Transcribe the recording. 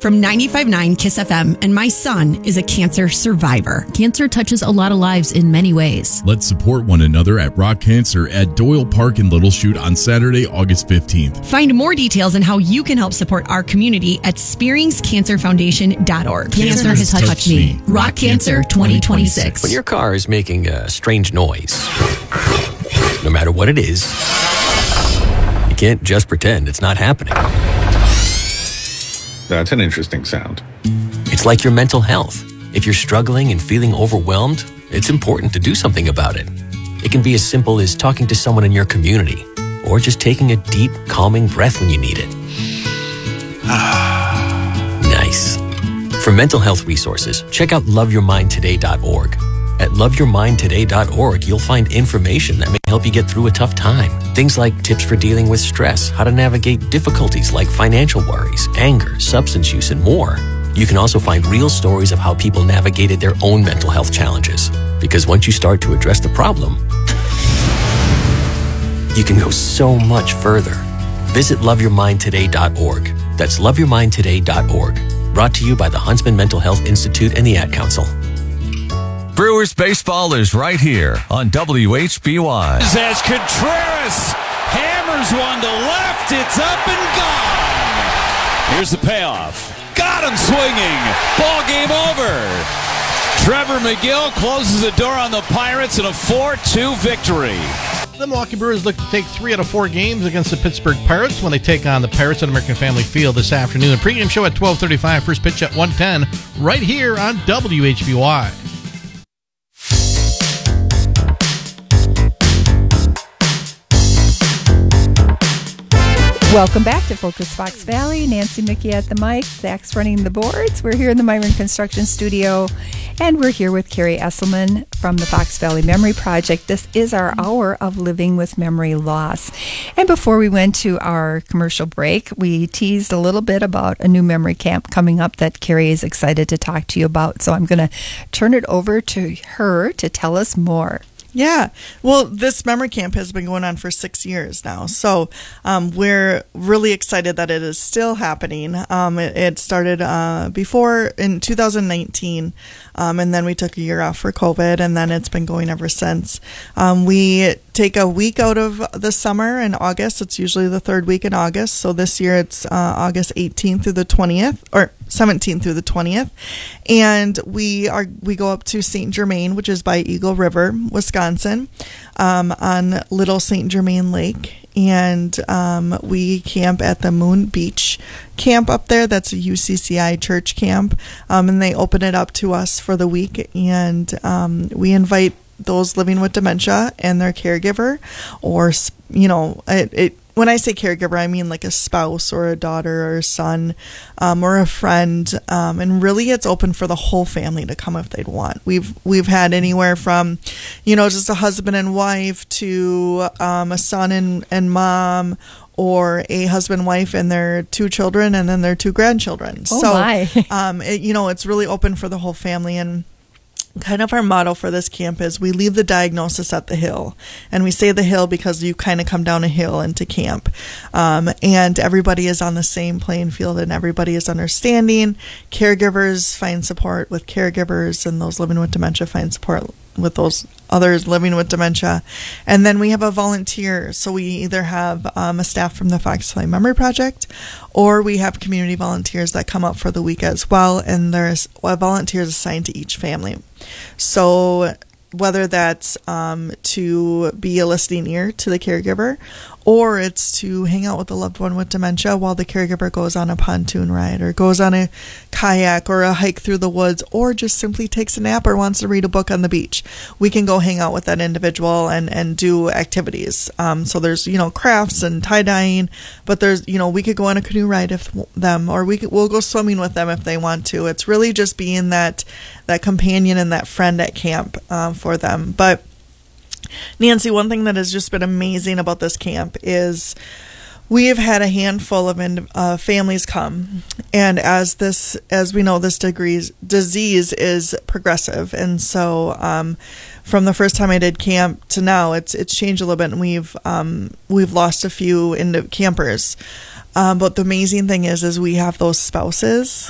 from 95.9 KISS FM, and my son is a cancer survivor. Cancer touches a lot of lives in many ways. Let's support one another at Rock Cancer at Doyle Park in Little Chute on Saturday, August 15th. Find more details on how you can help support our community at SpearingsCancerFoundation.org. Cancer has touched me. Rock Cancer 2026. When your car is making a strange noise, no matter what it is, you can't just pretend it's not happening. That's an interesting sound. It's like your mental health. If you're struggling and feeling overwhelmed, it's important to do something about it. It can be as simple as talking to someone in your community, or just taking a deep, calming breath when you need it. Nice. For mental health resources, check out loveyourmindtoday.org. At loveyourmindtoday.org, you'll find information that may help you get through a tough time. Things like tips for dealing with stress, how to navigate difficulties like financial worries, anger, substance use, and more. You can also find real stories of how people navigated their own mental health challenges. Because once you start to address the problem, you can go so much further. Visit loveyourmindtoday.org. That's loveyourmindtoday.org. Brought to you by the Huntsman Mental Health Institute and the Ad Council. Brewers baseball is right here on WHBY. As Contreras hammers one to left, it's up and gone. Here's the payoff. Got him swinging. Ball game over. Trevor McGill closes the door on the Pirates in a 4-2 victory. The Milwaukee Brewers look to take 3 out of 4 games against the Pittsburgh Pirates when they take on the Pirates at American Family Field this afternoon. A pregame show at 12:35, first pitch at 1:10, right here on WHBY. Welcome back to Focus Fox Valley. Nancy Mickey at the mic. Zach's running the boards. We're here in the Myron Construction Studio, and we're here with Carrie Esselman from the Fox Valley Memory Project. This is our hour of living with memory loss. And before we went to our commercial break, we teased a little bit about a new memory camp coming up that Carrie is excited to talk to you about. So I'm going to turn it over to her to tell us more. Yeah. Well, this memory camp has been going on for 6 years now. So we're really excited that it is still happening. It started before in 2019, and then we took a year off for COVID, and then it's been going ever since. We take a week out of the summer in August. It's usually the third week in August. So this year it's August 18th through the 20th, or 17th through the 20th. And we go up to St. Germain, which is by Eagle River, Wisconsin, on Little St. Germain Lake. And we camp at the Moon Beach camp up there. That's a UCCI church camp. And they open it up to us for the week. And we invite those living with dementia and their caregiver, or, when I say caregiver, I mean like a spouse or a daughter or a son, or a friend. And really it's open for the whole family to come if they'd want. We've had anywhere from, just a husband and wife to a son and mom, or a husband, wife, and their 2 children, and then their 2 grandchildren. My. It's really open for the whole family. And kind of our motto for this camp is we leave the diagnosis at the hill. And we say the hill because you kind of come down a hill into camp. And everybody is on the same playing field, and everybody is understanding. Caregivers find support with caregivers, and those living with dementia find support with those others living with dementia. And then we have a volunteer. So we either have a staff from the Fox Valley Memory Project, or we have community volunteers that come up for the week as well. And there's volunteers assigned to each family. So whether that's to be a listening ear to the caregiver, or it's to hang out with the loved one with dementia while the caregiver goes on a pontoon ride, or goes on a kayak, or a hike through the woods, or just simply takes a nap or wants to read a book on the beach. We can go hang out with that individual and do activities. So there's, crafts and tie-dyeing, but there's, we could go on a canoe ride or we'll go swimming with them if they want to. It's really just being that companion and that friend at camp for them. But Nancy, one thing that has just been amazing about this camp is we have had a handful of families come, and as we know, this disease is progressive, and so from the first time I did camp to now, it's changed a little bit, and we've lost a few campers. But the amazing thing is we have those spouses